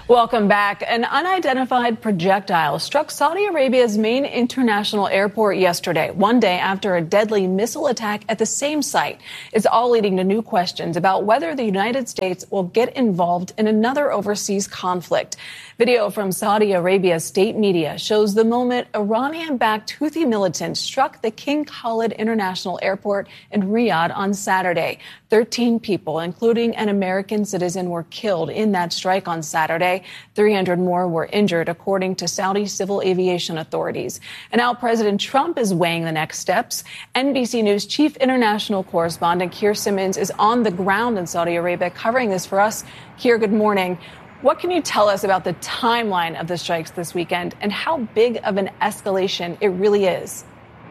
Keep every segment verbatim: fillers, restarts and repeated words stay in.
Welcome back. An unidentified projectile struck Saudi Arabia's main international airport yesterday, one day after a deadly missile attack at the same site. It's all leading to new questions about whether the United States will get involved in another overseas conflict. Video from Saudi Arabia's state media shows the moment Iranian-backed Houthi militants struck the King Khalid International Airport in Riyadh on Saturday. Thirteen people, including an American citizen, were killed in that strike on Saturday. three hundred more were injured, according to Saudi civil aviation authorities. And now President Trump is weighing the next steps. N B C News chief international correspondent Keir Simmons is on the ground in Saudi Arabia covering this for us. Keir, good morning. What can you tell us about the timeline of the strikes this weekend and how big of an escalation it really is?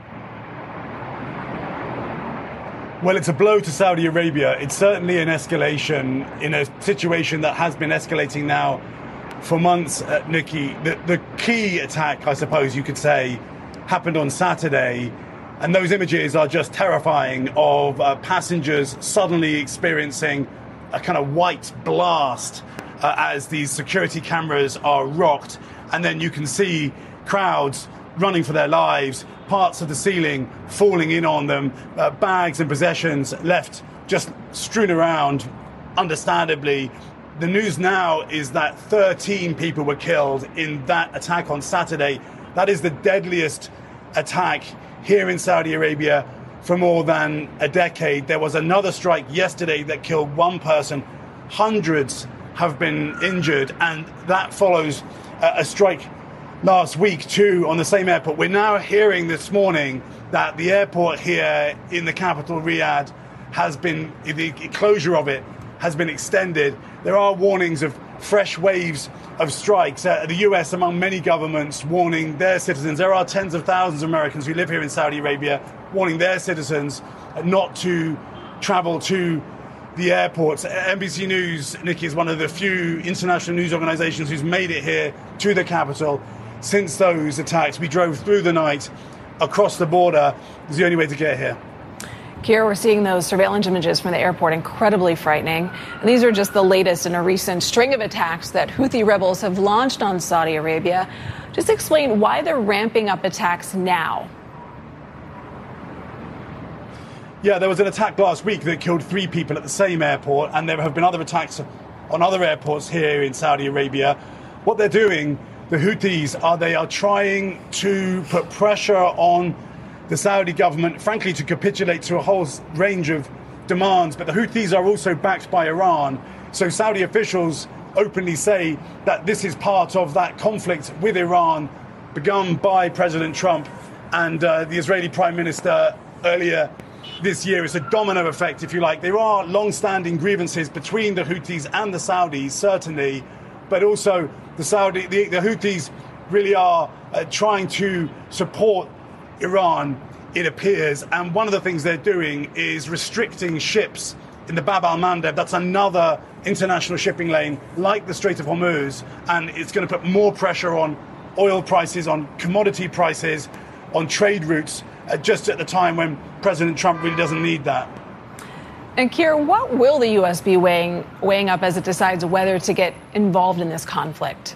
Well, it's a blow to Saudi Arabia. It's certainly an escalation in a situation that has been escalating now for months, uh, Nikki. The, the key attack, I suppose you could say, happened on Saturday. And those images are just terrifying of uh, passengers suddenly experiencing a kind of white blast uh, as these security cameras are rocked. And then you can see crowds running for their lives, parts of the ceiling falling in on them, uh, bags and possessions left just strewn around, understandably. The news now is that thirteen people were killed in that attack on Saturday. That is the deadliest attack here in Saudi Arabia for more than a decade. There was another strike yesterday that killed one person. Hundreds have been injured, and that follows a, a strike last week, too, on the same airport. We're now hearing this morning that the airport here in the capital, Riyadh, has been, the closure of it has been extended. There are warnings of fresh waves of strikes. Uh, the U S, among many governments, warning their citizens. There are tens of thousands of Americans who live here in Saudi Arabia, warning their citizens not to travel to the airports. N B C News, Nikki, is one of the few international news organizations who's made it here to the capital since those attacks. We drove through the night across the border. It was the only way to get here. Keir, we're seeing those surveillance images from the airport, incredibly frightening. And these are just the latest in a recent string of attacks that Houthi rebels have launched on Saudi Arabia. Just explain why they're ramping up attacks now. Yeah, there was an attack last week that killed three people at the same airport, and there have been other attacks on other airports here in Saudi Arabia. What they're doing, the Houthis, are they are trying to put pressure on the Saudi government, frankly, to capitulate to a whole range of demands. But the Houthis are also backed by Iran. So Saudi officials openly say that this is part of that conflict with Iran begun by President Trump and uh, the Israeli Prime Minister earlier this year. It's a domino effect, if you like. There are long-standing grievances between the Houthis and the Saudis, certainly, but also the Saudi, the, the Houthis really are uh, trying to support Iran, it appears. And one of the things they're doing is restricting ships in the Bab al-Mandeb. That's another international shipping lane like the Strait of Hormuz. And it's going to put more pressure on oil prices, on commodity prices, on trade routes, uh, just at the time when President Trump really doesn't need that. And Keir, what will the U S be weighing, weighing up as it decides whether to get involved in this conflict?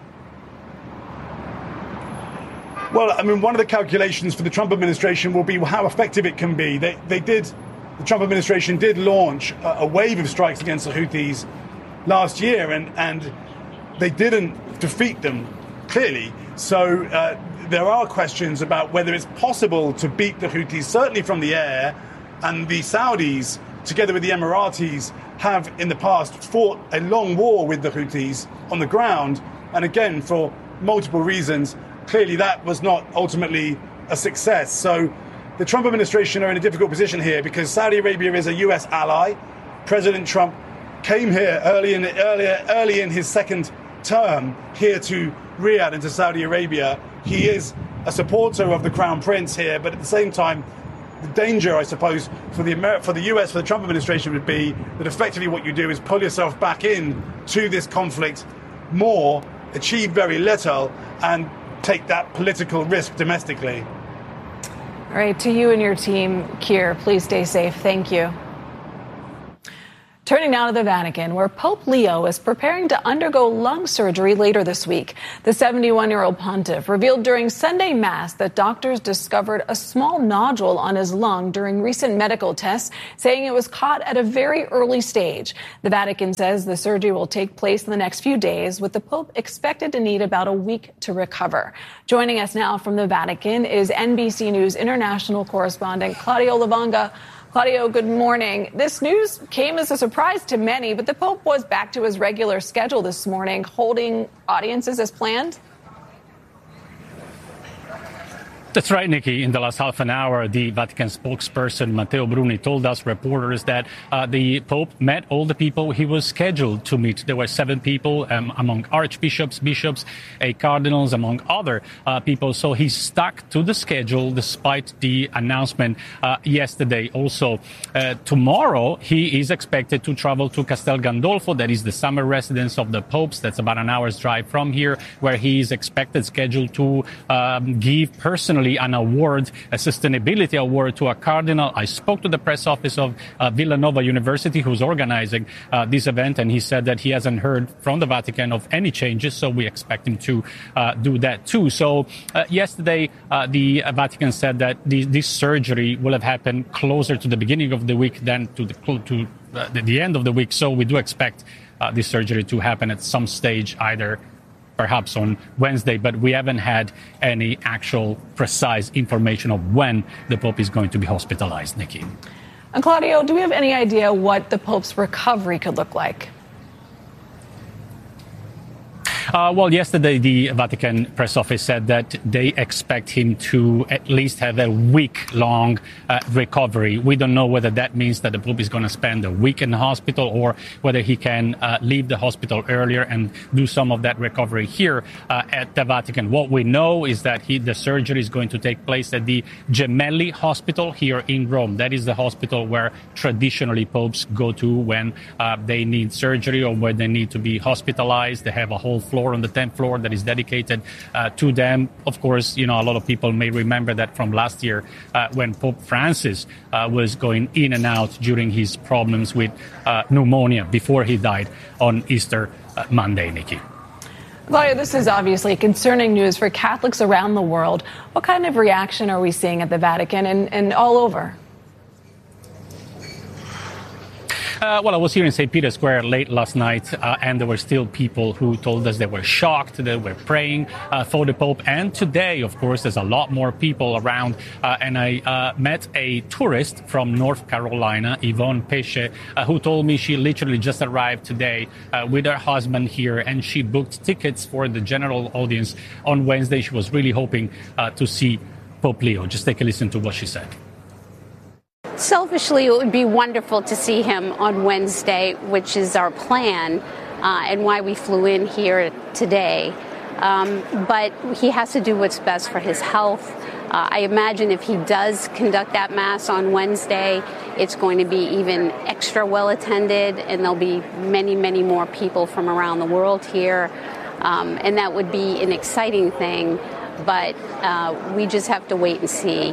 Well, I mean, one of the calculations for the Trump administration will be how effective it can be. They, they did, the Trump administration did launch a, a wave of strikes against the Houthis last year, and, and they didn't defeat them, clearly. So uh, there are questions about whether it's possible to beat the Houthis, certainly from the air. And the Saudis, together with the Emiratis, have in the past fought a long war with the Houthis on the ground. And again, for multiple reasons, clearly that was not ultimately a success. So the Trump administration are in a difficult position here because Saudi Arabia is a U S ally. President Trump came here early in, earlier, early in his second term here to Riyadh, into Saudi Arabia. He is a supporter of the Crown Prince here, but at the same time, the danger, I suppose, for the Amer- for the U S, for the Trump administration would be that effectively what you do is pull yourself back in to this conflict more, achieve very little, and take that political risk domestically. All right, to you and your team, Keir, please stay safe. Thank you. Turning now to the Vatican, where Pope Leo is preparing to undergo lung surgery later this week. The seventy-one-year-old pontiff revealed during Sunday Mass that doctors discovered a small nodule on his lung during recent medical tests, saying it was caught at a very early stage. The Vatican says the surgery will take place in the next few days, with the Pope expected to need about a week to recover. Joining us now from the Vatican is N B C News international correspondent Claudio Lavanga. Claudio, good morning. This news came as a surprise to many, but the Pope was back to his regular schedule this morning, holding audiences as planned. That's right, Nikki. In the last half an hour, the Vatican spokesperson Matteo Bruni told us reporters that uh, the Pope met all the people he was scheduled to meet. There were seven people um, among archbishops, bishops, a cardinals, among other uh, people. So he stuck to the schedule despite the announcement uh, yesterday. Also, uh, tomorrow, he is expected to travel to Castel Gandolfo. That is the summer residence of the popes. That's about an hour's drive from here, where he is expected, scheduled to um, give personally an award, a sustainability award to a cardinal. I spoke to the press office of uh, Villanova University, who's organizing uh, this event, and he said that he hasn't heard from the Vatican of any changes, so we expect him to uh, do that too. So uh, yesterday, uh, the Vatican said that the, this surgery will have happened closer to the beginning of the week than to the, to, uh, the end of the week. So we do expect uh, this surgery to happen at some stage, either perhaps on Wednesday, but we haven't had any actual precise information of when the Pope is going to be hospitalized, Nikki. And Claudio, do we have any idea what the Pope's recovery could look like? Uh, well, yesterday, the Vatican press office said that they expect him to at least have a week-long uh, recovery. We don't know whether that means that the Pope is going to spend a week in the hospital or whether he can uh, leave the hospital earlier and do some of that recovery here uh, at the Vatican. What we know is that he, the surgery is going to take place at the Gemelli Hospital here in Rome. That is the hospital where traditionally popes go to when uh, they need surgery or when they need to be hospitalized. They have a whole floor on the tenth floor that is dedicated uh, to them. Of course, you know, a lot of people may remember that from last year uh, when Pope Francis uh, was going in and out during his problems with uh, pneumonia before he died on Easter uh, Monday, Nikki. Claudio, this is obviously concerning news for Catholics around the world. What kind of reaction are we seeing at the Vatican and, and all over? Uh, well, I was here in Saint Peter's Square late last night, uh, and there were still people who told us they were shocked, they were praying uh, for the Pope. And today, of course, there's a lot more people around. Uh, and I uh, met a tourist from North Carolina, Yvonne Pesce, uh, who told me she literally just arrived today uh, with her husband here, and she booked tickets for the general audience on Wednesday. She was really hoping uh, to see Pope Leo. Just take a listen to what she said. Selfishly, it would be wonderful to see him on Wednesday, which is our plan, uh, and why we flew in here today. Um, but he has to do what's best for his health. Uh, I imagine if he does conduct that Mass on Wednesday, it's going to be even extra well attended, and there'll be many, many more people from around the world here. Um, and that would be an exciting thing, but uh, we just have to wait and see.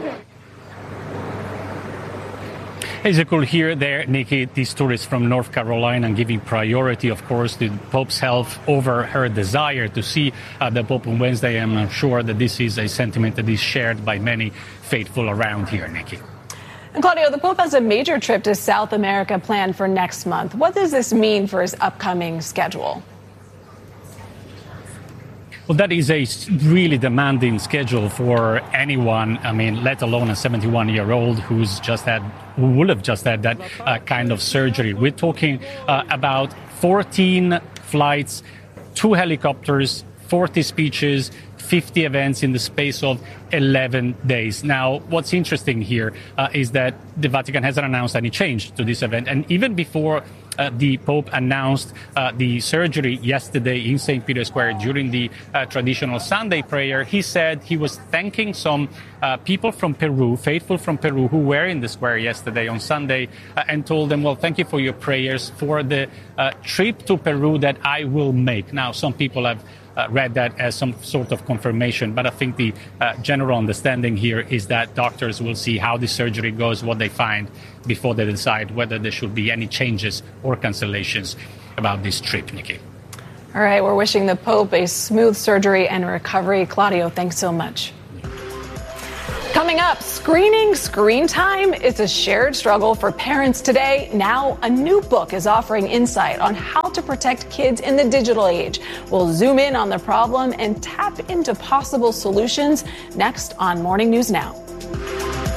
As you could hear there, Nikki, these tourists from North Carolina, and giving priority, of course, to the Pope's health over her desire to see uh, the Pope on Wednesday. And I'm sure that this is a sentiment that is shared by many faithful around here, Nikki. And Claudio, the Pope has a major trip to South America planned for next month. What does this mean for his upcoming schedule? Well, that is a really demanding schedule for anyone. I mean, let alone a seventy-one-year-old who's just had, who will have just had that uh, kind of surgery. We're talking uh, about fourteen flights, two helicopters, forty speeches, fifty events in the space of eleven days. Now, what's interesting here uh, is that the Vatican hasn't announced any change to this event. And even before Uh, the Pope announced uh, the surgery yesterday in Saint Peter's Square during the uh, traditional Sunday prayer, he said he was thanking some uh, people from Peru, faithful from Peru, who were in the square yesterday on Sunday, uh, and told them, well, thank you for your prayers for the uh, trip to Peru that I will make. Now, some people have uh, read that as some sort of confirmation. But I think the uh, general understanding here is that doctors will see how the surgery goes, what they find, before they decide whether there should be any changes or cancellations about this trip, Nikki. All right, we're wishing the Pope a smooth surgery and recovery. Claudio, thanks so much. Coming up, screening screen time is a shared struggle for parents today. Now, a new book is offering insight on how to protect kids in the digital age. We'll zoom in on the problem and tap into possible solutions next on Morning News Now.